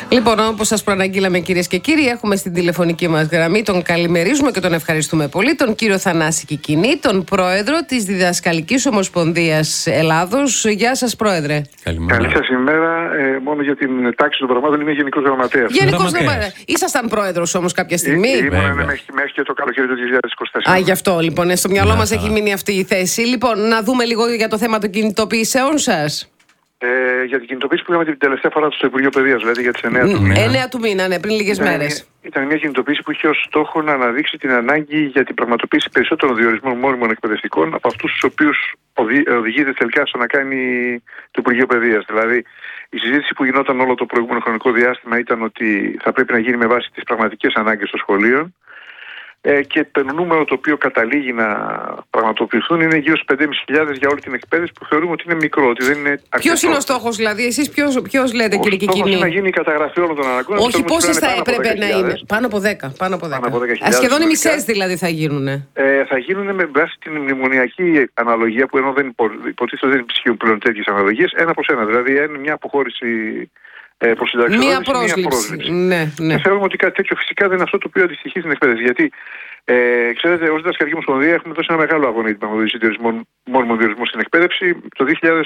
Λοιπόν, όπως σας προαναγγείλαμε, κυρίες και κύριοι, έχουμε στην τηλεφωνική μας γραμμή, τον καλημερίζουμε και τον ευχαριστούμε πολύ, τον κύριο Θανάση Κικκινή, τον πρόεδρο της Διδασκαλικής Ομοσπονδίας Ελλάδος. Γεια σας, πρόεδρε. Καλημέρα. Καλή σας ημέρα. Μόνο για την τάξη των πραγμάτων είμαι γενικός γραμματέας. Γενικός γραμματέας. Ήσασταν πρόεδρος όμως κάποια στιγμή. Ήμουν μέχρι και το καλοκαίρι του 2024. Α, γι' αυτό λοιπόν. Στο μυαλό μας έχει μείνει αυτή η θέση. Λοιπόν, να δούμε λίγο για το θέμα των κινητοποιήσεων σας. Για την κινητοποίηση που είχαμε την τελευταία φορά στο Υπουργείο Παιδείας, δηλαδή για τις 9 του μήνα. 9 του μήνα, ναι, πριν λίγες μέρες. Ήταν μια κινητοποίηση που είχε ως στόχο να αναδείξει την ανάγκη για την πραγματοποίηση περισσότερων διορισμών μόνιμων εκπαιδευτικών από αυτούς τους οποίους οδηγείται τελικά στο να κάνει το Υπουργείο Παιδείας. Δηλαδή, η συζήτηση που γινόταν όλο το προηγούμενο χρονικό διάστημα ήταν ότι θα πρέπει να γίνει με βάση τις πραγματικές ανάγκες των σχολείων. Και το νούμερο το οποίο καταλήγει να πραγματοποιηθούν είναι γύρω στους 5.500 για όλη την εκπαίδευση, που θεωρούμε ότι είναι μικρό, ότι δεν είναι αρκετό. Ποιος είναι ο στόχος, δηλαδή, εσείς ποιος λέτε, κύριε Κικκινή? Ο στόχος είναι να γίνει η καταγραφή όλων των αναγκών. Όχι, πόσες θα έπρεπε να είναι? Πάνω από 10. Σχεδόν οι μισές δηλαδή θα γίνουν. Θα γίνουν με βάση την μνημονιακή αναλογία, που ενώ δεν υποτίθεται δεν ισχύουν πλέον τέτοιες αναλογίες, 1 προς 1. Δηλαδή είναι μια αποχώρηση. Μία πρόσληψη. Ναι. Και θεωρούμε ότι κάτι τέτοιο φυσικά δεν είναι αυτό το οποίο αντιστοιχεί στην εκπαίδευση. Γιατί, ξέρετε, ως Διδασκαλική Ομοσπονδία έχουμε δώσει ένα μεγάλο αγώνα για την μόνιμο διορισμό στην εκπαίδευση. Το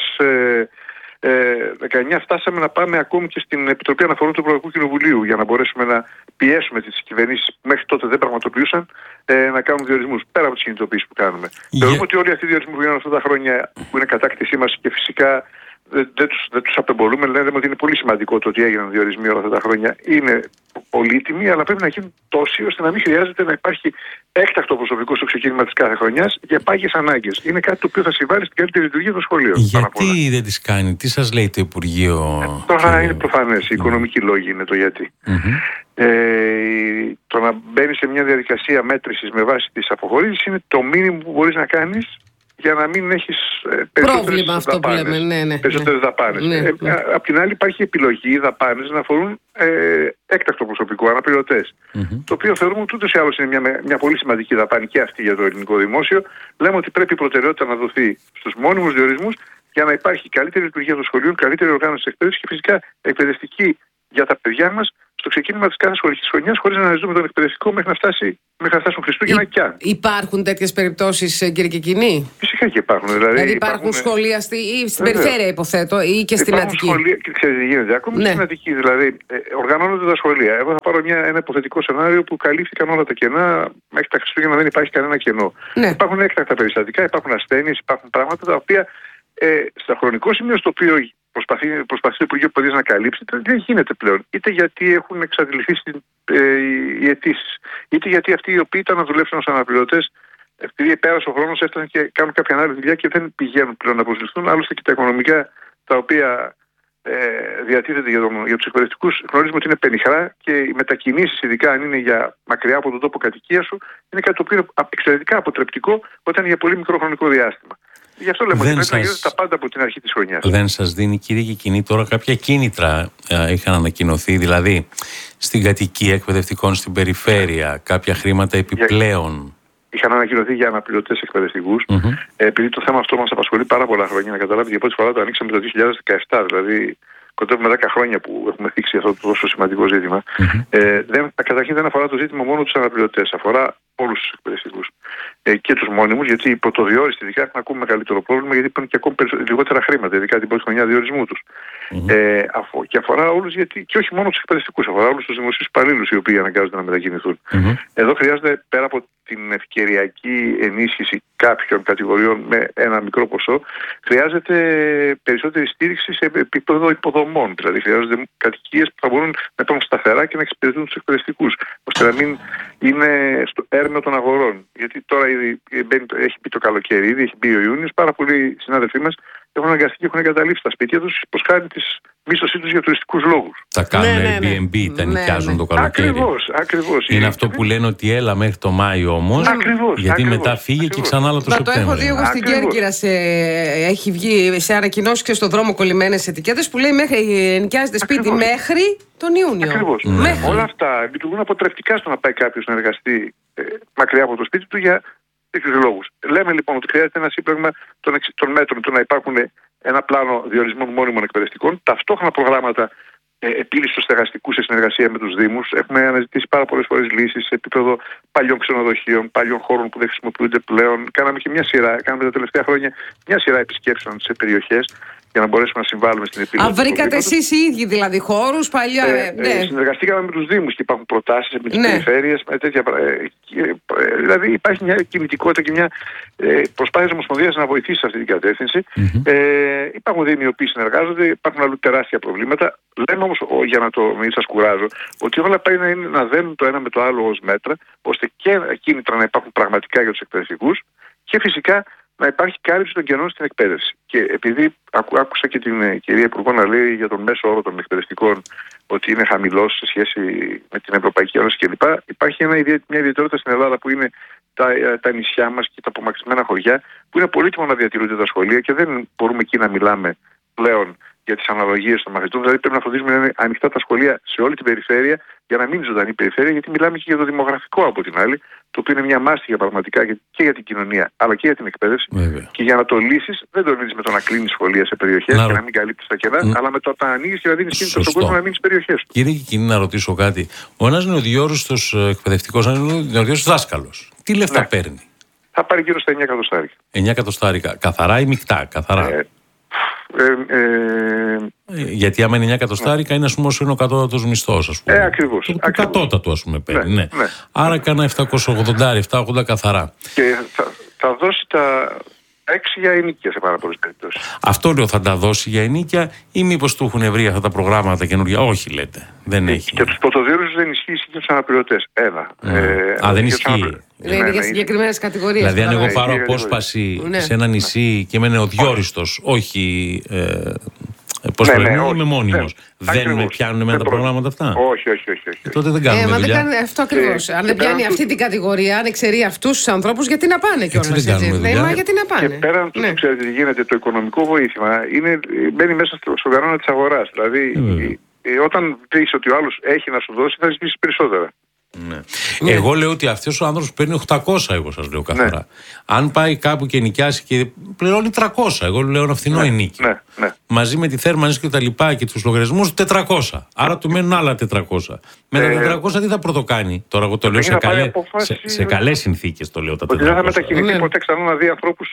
2019 φτάσαμε να πάμε ακόμη και στην Επιτροπή Αναφορών του Ευρωπαϊκού Κοινοβουλίου για να μπορέσουμε να πιέσουμε τις κυβερνήσεις που μέχρι τότε δεν πραγματοποιούσαν να κάνουν διορισμούς πέρα από τις κινητοποιήσεις που κάνουμε. Θεωρούμε ότι όλοι αυτοί οι διορισμοί που γίνανε αυτά τα χρόνια, που είναι κατάκτησή μας και φυσικά δεν τους απεμπολούμε, λέμε ότι είναι πολύ σημαντικό το ότι έγιναν διορισμοί όλα αυτά τα χρόνια. Είναι πολύτιμοι, αλλά πρέπει να γίνουν τόσοι ώστε να μην χρειάζεται να υπάρχει έκτακτο προσωπικό στο ξεκίνημα της κάθε χρονιάς για πάγιες ανάγκες. Είναι κάτι το οποίο θα συμβάλλει στην καλύτερη λειτουργία των σχολείων. Γιατί δεν τις κάνει, τι σας λέει το Υπουργείο? Τώρα είναι προφανές. Οι οικονομικοί λόγοι είναι το γιατί. Το να μπαίνει σε μια διαδικασία μέτρησης με βάση τις αποχωρήσεις είναι το μήνυμο που μπορείς να κάνεις για να μην έχεις περισσότερες δαπάνες. Απ' την άλλη υπάρχει επιλογή δαπάνες να αφορούν έκτακτο προσωπικό, αναπληρωτές. Το οποίο θεωρούμε ότι ούτως ή άλλως είναι μια πολύ σημαντική δαπάνη και αυτή για το ελληνικό δημόσιο. Λέμε ότι πρέπει η προτεραιότητα να δοθεί στους μόνιμους διορισμούς για να υπάρχει καλύτερη λειτουργία των σχολείων, καλύτερη οργάνωση της εκπαίδευσης και φυσικά εκπαιδευτική για τα παιδιά μας στο ξεκίνημα της κάθε σχολικής χρονιάς, χωρίς να αναζητούμε τον εκπαιδευτικό μέχρι να φτάσουν Χριστούγεννα κι αν. Υπάρχουν τέτοιες περιπτώσεις, κύριε Κικκινή? Φυσικά και υπάρχουν. Δηλαδή υπάρχουν σχολεία στην περιφέρεια, υποθέτω, ή και στην Αττική? Σχολεία, και ξέρετε τι γίνεται, ακόμη στην Αττική. Δηλαδή, οργανώνονται τα σχολεία. Εγώ θα πάρω ένα υποθετικό σενάριο που καλύφθηκαν όλα τα κενά, μέχρι τα Χριστούγεννα δεν υπάρχει κανένα κενό. Υπάρχουν έκτακτα περιστατικά, υπάρχουν ασθένειες, υπάρχουν πράγματα τα οποία στο χρονικό σημείο στο οποίο προσπαθεί το Υπουργείο Παιδείας να καλύψει, δεν γίνεται πλέον. Είτε γιατί έχουν εξαντληθεί οι αιτήσεις, είτε γιατί αυτοί οι οποίοι ήταν να δουλέψουν ως αναπληρωτές, επειδή πέρασε ο χρόνος, έφτασαν και κάνουν κάποια άλλη δουλειά και δεν πηγαίνουν πλέον να προσληφθούν. Άλλωστε και τα οικονομικά τα οποία διατίθεται για τους εκπαιδευτικούς γνωρίζουμε ότι είναι πενιχρά και οι μετακινήσεις, ειδικά αν είναι για μακριά από τον τόπο κατοικία σου, είναι κάτι το οποίο είναι εξαιρετικά αποτρεπτικό όταν είναι για πολύ μικρό χρονικό διάστημα. Γι' αυτό λέμε ότι πρέπει να γίνονται τα πάντα από την αρχή της χρονιάς. Δεν σας δίνει, κύριε Κικκινή, τώρα κάποια κίνητρα είχαν ανακοινωθεί, δηλαδή στην κατοικία εκπαιδευτικών στην περιφέρεια, κάποια χρήματα επιπλέον? Είχαν ανακοινωθεί για αναπληρωτές εκπαιδευτικούς. Επειδή το θέμα αυτό μας απασχολεί πάρα πολλά χρόνια, να καταλάβετε, για πρώτη φορά το ανοίξαμε το 2017, δηλαδή κοντεύουμε 10 χρόνια που έχουμε θίξει αυτό το τόσο σημαντικό ζήτημα. Καταρχήν δεν αφορά το ζήτημα μόνο τους αναπληρωτές, αφορά όλους τους εκπαιδευτικούς και τους μόνιμους, γιατί οι πρωτοδιόριστοι ειδικά έχουν ακόμη μεγαλύτερο πρόβλημα, γιατί παίρνουν και ακόμη λιγότερα χρήματα, ειδικά την πρώτη χρονιά διορισμού τους. Και αφορά όλους, και όχι μόνο τους εκπαιδευτικούς, αφορά όλους τους δημοσίους υπαλλήλους οι οποίοι αναγκάζονται να μετακινηθούν. Εδώ χρειάζεται, πέρα από την ευκαιριακή ενίσχυση κάποιων κατηγοριών με ένα μικρό ποσό, χρειάζεται περισσότερη στήριξη σε επίπεδο υποδομών. Δηλαδή, χρειάζονται κατοικίες που θα μπορούν να υπάρχουν σταθερά και να εξυπηρετούν τους εκπαιδευτικούς, ώστε να μην είναι στο έρμεο των αγορών. Γιατί τώρα έχει μπει το καλοκαίρι, ήδη έχει μπει ο Ιούνιος, πάρα πολλοί συνάδελφοί μας έχουν αναγκαστεί και έχουν εγκαταλείψει τα σπίτια τους προς χάρη της μίσθωσή τους για τουριστικούς λόγους. Τα κάνουν Airbnb, τα νοικιάζουν το καλοκαίρι. Ακριβώς. Είναι αυτό που λένε ότι έλα μέχρι το Μάιο όμως, γιατί μετά φύγει και ξανά άλλο το Σεπτέμβριο. Το έχω δει εγώ στην Κέρκυρα, έχει βγει σε ανακοινώσεις και στον δρόμο κολλημένες ετικέτες που λέει νοικιάζεται σπίτι μέχρι τον Ιούνιο. Ακριβώς. Όλα αυτά λειτουργούν αποτρεπτικά στο να πάει κάποιος να εργαστεί μακριά από το σπίτι του για τέτοιους λόγους. Λέμε λοιπόν ότι χρειάζεται ένα σύμπλεγμα των μέτρων του να υπάρχουν ένα πλάνο διορισμών μόνιμων εκπαιδευτικών, ταυτόχρονα προγράμματα επίλυση του στεγαστικού σε συνεργασία με τους Δήμους. Έχουμε αναζητήσει πάρα πολλές φορές λύσεις σε επίπεδο παλιών ξενοδοχείων, παλιών χώρων που δεν χρησιμοποιούνται πλέον. Κάναμε τα τελευταία χρόνια μια σειρά επισκέψεων σε περιοχές για να μπορέσουμε να συμβάλλουμε στην επίλυση. Βρήκατε εσείς οι ίδιοι δηλαδή χώρους παλιά? Συνεργαστήκαμε με τους Δήμους και υπάρχουν προτάσεις με τις περιφέρειες, με τέτοια. Δηλαδή υπάρχει μια κινητικότητα και μια προσπάθεια της Ομοσπονδίας να βοηθήσει σε αυτή την κατεύθυνση. Υπάρχουν Δήμοι οι οποίοι συνεργάζονται, υπάρχουν αλλού τεράστια προβλήματα. Λέμε όμως, για να το μην σας κουράζω, ότι όλα πρέπει να δένουν το ένα με το άλλο ως μέτρα, ώστε και κίνητρα να υπάρχουν πραγματικά για τους εκπαιδευτικούς και φυσικά να υπάρχει κάλυψη των κενών στην εκπαίδευση. Και επειδή άκουσα και την κυρία Υπουργό να λέει για τον μέσο όρο των εκπαιδευτικών ότι είναι χαμηλός σε σχέση με την Ευρωπαϊκή Ένωση κλπ. Υπάρχει μια ιδιαιτερότητα στην Ελλάδα που είναι τα νησιά μας και τα απομακρυσμένα χωριά, που είναι πολύτιμο να διατηρούνται τα σχολεία και δεν μπορούμε εκεί να μιλάμε πλέον για τις αναλογίες των μαθητών. Δηλαδή πρέπει να φροντίσουμε να είναι ανοιχτά τα σχολεία σε όλη την περιφέρεια για να μην είναι ζωντανή περιφέρεια, γιατί μιλάμε και για το δημογραφικό από την άλλη, το οποίο είναι μια μάστιγα πραγματικά και για την κοινωνία αλλά και για την εκπαίδευση. Βέβαια. Και για να το λύσεις, δεν το λύνεις με το να κλείνεις σχολεία σε περιοχές και να μην καλύπτεις τα κενά, αλλά με το να ανοίγεις και να δίνεις κίνητρο στον κόσμο να μείνει στις περιοχές του. Κύριε Κικκινή, να ρωτήσω κάτι. Ο ένας νεοδιόριστος εκπαιδευτικός, ένας νεοδιόριστος δάσκαλος, τι λεφτά παίρνει? Θα πάρει γύρω στα 9 εκατοστάρικα. 9 εκατοστάρικα. Καθαρά ή μεικτά? Καθαρά. Γιατί άμα είναι 9 εκατοστάρικα είναι, ας πούμε, όσο είναι ο κατώτατος μισθός, ας πούμε. Ακριβώς. Το κατώτατο, ας πούμε, παίρνει. Ναι. Άρα κάνα 780 καθαρά. Και θα δώσει τα 6 για ενοίκια σε πάρα πολλές περιπτώσεις. Αυτό λέω, θα τα δώσει για ενοίκια ή μήπως του έχουν βρει αυτά τα προγράμματα καινούργια? Όχι, λέτε. Δεν έχει. Και τους πρωτοδιόρους δεν ισχύει για τους αναπληρωτές. Δεν ισχύει. Είναι για συγκεκριμένες κατηγορίες. Δηλαδή, αν εγώ πάρω απόσπαση σε ένα νησί και είμαι νεοδιόριστος, όχι. Πώς το λένε, είμαι μόνιμος. Δεν με πιάνουν εμένα τα προγράμματα αυτά? Όχι. Τότε δεν κάνουμε δουλειά. Αυτό ακριβώς. Αν δεν πιάνει αυτή την κατηγορία, αν εξαιρεί αυτούς τους ανθρώπους, γιατί να πάνε κιόλας? Γιατί να πάνε. Και πέραν του, ξέρετε τι γίνεται, το οικονομικό βοήθημα μπαίνει μέσα στον κανόνα της αγοράς. Δηλαδή, όταν δεις ότι ο άλλος έχει να σου δώσει, θα ζητήσεις περισσότερα. Ναι. Εγώ λέω ότι αυτός ο άνθρωπος παίρνει 800, εγώ σας λέω καθαρά. Ναι. Αν πάει κάπου και νοικιάσει και πληρώνει 300, εγώ λέω ένα φθηνό ενίκιο. Ναι. Μαζί με τη θέρμανση και τα λοιπά και τους λογαριασμούς 400. Άρα του μένουν άλλα 400. Με τα 400 τι θα πρωτοκάνει? Τώρα εγώ το λέω σε καλές συνθήκες, το λέω τα 400. Ότι δεν θα μετακινηθεί ποτέ ξανά να δει ανθρώπους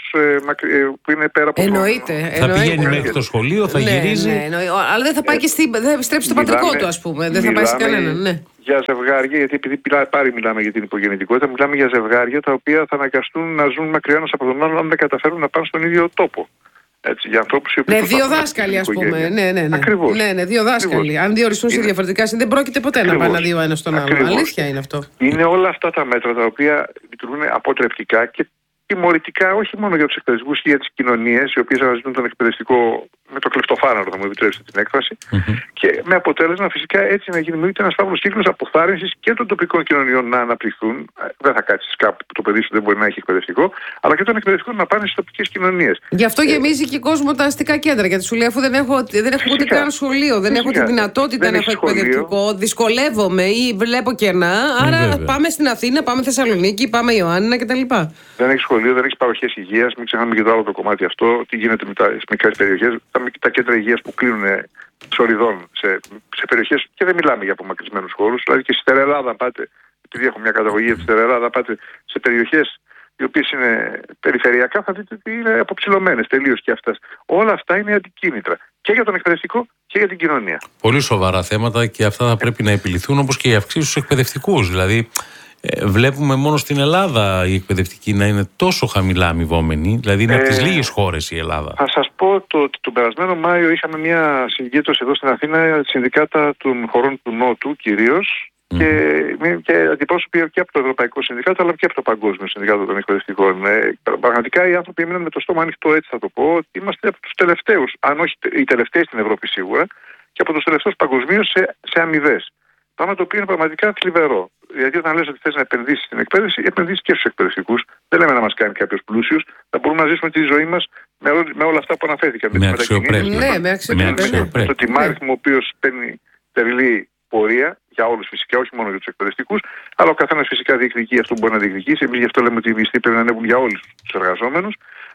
που είναι πέρα από Εννοείται. Θα πηγαίνει μέχρι το σχολείο, θα γυρίζει. Αλλά δεν θα πάει και δεν επιστρέψει στο πατρικό του, ας πούμε. Δεν θα πάει σε κανέναν. Για ζευγάρια, γιατί επειδή πάλι μιλάμε για την υπογεννητικότητα, μιλάμε για ζευγάρια τα οποία θα αναγκαστούν να ζουν μακριά ένας από τον άλλον αν δεν καταφέρουν να πάνε στον ίδιο τόπο. Έτσι, για ανθρώπους οι οποίοι. Δύο δάσκαλοι, ας πούμε. Ναι. Ακριβώς. Ναι, δύο δάσκαλοι. Αν διοριστούν σε διαφορετικά δεν πρόκειται ποτέ να πάνε δύο ένα στον άλλο. Αλήθεια είναι αυτό. Είναι όλα αυτά τα μέτρα τα οποία λειτουργούν αποτρεπτικά και τιμωρητικά, όχι μόνο για τους εκπαιδευτικούς και για τις κοινωνίες, οι οποίες αναζητούν τον εκπαιδευτικό με το κλεφτοφάναρο, θα μου επιτρέψετε την έκφραση, και με αποτέλεσμα φυσικά έτσι να δημιουργείται ένας φαύλος κύκλος αποθάρρυνσης και των τοπικών κοινωνιών να αναπτυχθούν. Δεν θα κάτσεις κάπου που το παιδί σου δεν μπορεί να έχει εκπαιδευτικό, αλλά και των εκπαιδευτικών να πάνε στις τοπικές κοινωνίες. Γι' αυτό γεμίζει και κόσμο τα αστικά κέντρα, γιατί σου λέει αφού δεν έχω ούτε καν σχολείο, δεν έχω τη δυνατότητα να έχω εκπαιδευτικό, δυσκολεύομαι ή βλέπω κενά, άρα πάμε στην Αθήνα, πάμε Θεσσαλονίκη, πάμε Ιωάννινα κτλ. Δεν έχει σχολείο, δεν έχει παροχές υγείας, μην ξεχνάμε και το άλλο το κομμάτι αυτό, τι γίνεται με τις μικρές περιοχές. Τα κέντρα υγείας που κλείνουν σοριδών σε περιοχές και δεν μιλάμε για απομακρυσμένους χώρους. Δηλαδή και στη ΣτερεΕλλάδα πάτε, επειδή έχω μια καταγωγή στη ΣτερεΕλλάδα, πάτε σε περιοχές οι οποίες είναι περιφερειακά, θα δείτε ότι είναι αποψηλωμένες τελείως και αυτές. Όλα αυτά είναι αντικίνητρα και για τον εκπαιδευτικό και για την κοινωνία. Πολύ σοβαρά θέματα και αυτά θα πρέπει να επιληθούν, όπως και οι αυξήσεις στους εκπαιδευτικούς. Δηλαδή, βλέπουμε μόνο στην Ελλάδα οι εκπαιδευτικοί να είναι τόσο χαμηλά αμοιβόμενοι, δηλαδή είναι από τις λίγες χώρες η Ελλάδα. Θα σας πω ότι τον περασμένο Μάιο είχαμε μια συγκέντρωση εδώ στην Αθήνα, συνδικάτα των χωρών του Νότου κυρίως, και αντιπρόσωποι και από το Ευρωπαϊκό Συνδικάτο αλλά και από το Παγκόσμιο Συνδικάτο των Εκπαιδευτικών. Πραγματικά οι άνθρωποι έμειναν με το στόμα ανοιχτό, έτσι θα το πω, ότι είμαστε από τους τελευταίους, αν όχι οι τελευταίοι στην Ευρώπη σίγουρα, και από τους τελευταίους παγκοσμίως σε αμοιβές. Πράγμα το οποίο είναι πραγματικά θλιβερό. Γιατί όταν λες ότι θες να επενδύσεις στην εκπαίδευση, επενδύσεις και στους εκπαιδευτικούς. Δεν λέμε να μας κάνει κάποιος πλούσιος, θα μπορούμε να ζήσουμε τη ζωή μας με όλα αυτά που αναφέρθηκαν. Με αξιοπρέπεια. Το τιμάριθμο ο οποίος παίρνει τερλή πορεία για όλους φυσικά, όχι μόνο για τους εκπαιδευτικούς, αλλά ο καθένας φυσικά διεκδικεί αυτό που μπορεί να διεκδικήσει. Εμείς γι' αυτό λέμε ότι οι μισθοί πρέπει να ανέβουν για όλους τους εργαζόμενους.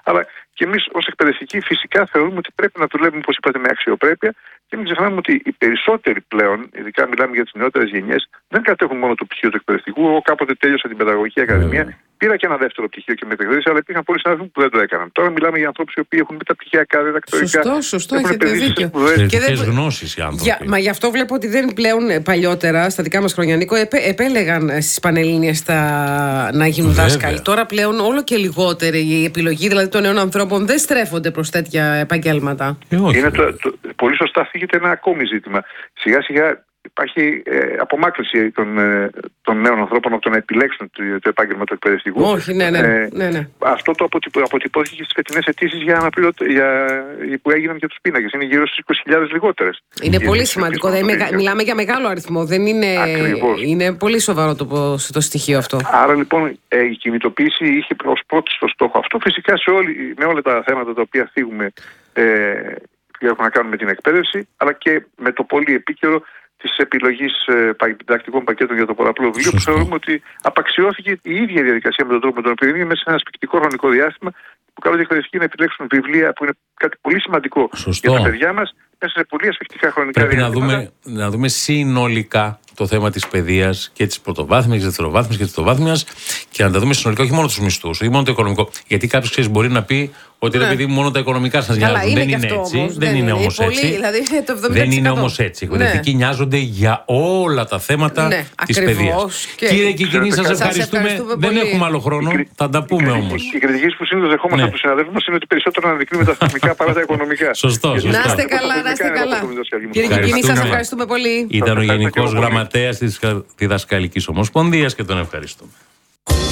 Αλλά και εμείς ως εκπαιδευτικοί φυσικά θεωρούμε ότι πρέπει να δουλεύουμε, όπως είπατε, με αξιοπρέπεια και μην ξεχνάμε ότι οι περισσότεροι πλέον, ειδικά μιλάμε για τις νεότερες γενιές, δεν κατέχουν μόνο το πτυχίο του εκπαιδευτικού. Εγώ κάποτε τέλειωσα την Παιδαγωγική Ακαδημία, πήρα και ένα δεύτερο πτυχίο και με εκπαιδεύτηκα, αλλά υπήρχαν πολλοί συνάδελφοι που δεν το έκαναν. Τώρα μιλάμε για ανθρώπους οι οποίοι έχουν μεταπτυχιακά, διδακτορικά. Σωστό, έχετε δίκιο. Γνώσεις οι άνθρωποι. Μα γι' αυτό βλέπω ότι δεν πλέον παλιότερα, στα δικά μας χρόνια, Νίκο, επέλεγαν στις Πανελλήνιες να γίνουν δάσκαλοι. Τώρα πλέον όλο και λιγότερη η επιλογή δηλαδή των νέων ανθρώπων δεν στρέφονται προς τέτοια επαγγέλματα. Είναι πολύ σωστά θίγεται ένα ακόμη ζήτημα. Σιγά σιγά υπάρχει απομάκρυνση των νέων ανθρώπων από το να επιλέξουν το επάγγελμα του εκπαιδευτικού. Όχι, ναι. Αυτό το αποτυπώθηκε και στις φετινές αιτήσεις που έγιναν για τους πίνακες. Είναι γύρω στις 20.000 λιγότερες. Είναι πολύ σημαντικό. Μιλάμε για μεγάλο αριθμό. Δεν είναι πολύ σοβαρό το στοιχείο αυτό. Άρα λοιπόν η κινητοποίηση είχε ως πρώτο στο στόχο αυτό. Φυσικά με όλα τα θέματα τα οποία θίγουμε που έχουν να κάνουν με την εκπαίδευση, αλλά και με το πολύ επίκαιρο της επιλογής διδακτικών πακέτων για το πολλαπλό βιβλίο, που θεωρούμε ότι απαξιώθηκε η ίδια η διαδικασία με τον τρόπο με τον οποίο είναι μέσα σε ένα σπικτικό χρονικό διάστημα που καλούνται οι εκπαιδευτικοί να επιλέξουν βιβλία που είναι κάτι πολύ σημαντικό για τα παιδιά μας μέσα σε πολύ ασφικτικά χρονικά διαστήματα. Πρέπει να δούμε συνολικά το θέμα της παιδείας και της πρωτοβάθμιας, της δευτεροβάθμιας και της τριτοβάθμιας και να τα δούμε συνολικά, όχι μόνο τους μισθούς, όχι μόνο το οικονομικό. Γιατί κάποιος μπορεί να πει ότι ρε παιδί μόνο τα οικονομικά σας νοιάζουν. Δεν είναι έτσι. Δεν είναι όμως έτσι. Δεν είναι όμως έτσι. Οι εκπαιδευτικοί νοιάζονται για όλα τα θέματα της παιδείας. Κύριε Κικκινή, σας ευχαριστούμε. Δεν έχουμε άλλο χρόνο. Θα τα πούμε όμως. Οι κριτικές που συνήθως δεχόμαστε από τους συναδέλφους μας είναι ότι περισσότερο αναδεικνύουμε τα θεσμικά παρά τα οικονομικά. Σωστό. Να είστε καλά. Κύριε Κικκινή, σας ευχαριστούμε πολύ. Ήταν ο Γενικός Γραμματέας της Διδασκαλικής Ομοσπονδίας και τον ευχαριστούμε.